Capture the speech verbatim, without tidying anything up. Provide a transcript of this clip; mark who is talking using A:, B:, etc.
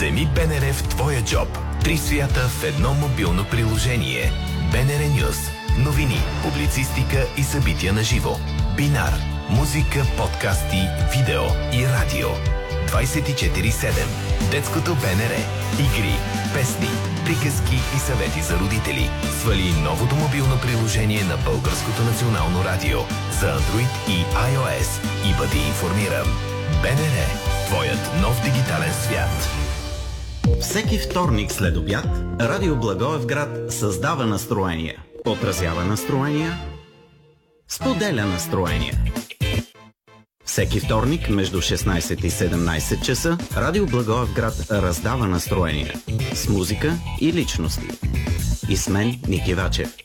A: Вземи БНР в твоя джоб. Три свята в едно мобилно приложение. БНР Нюс. Новини, публицистика и събития на живо. Бинар. Музика, подкасти, видео и радио. двайсет и четири седем. Детското БНР. Игри, песни, приказки и съвети за родители. Свали новото мобилно приложение на Българското национално радио за Android и iOS и бъди информиран. БНР. Твоят нов дигитален свят.
B: Всеки вторник след обяд Радио Благоевград създава настроение, отразява настроения, споделя настроения. Всеки вторник между шестнайсет и седемнайсет часа Радио Благоевград раздава настроения с музика и личности. И с мен Ники Вачев.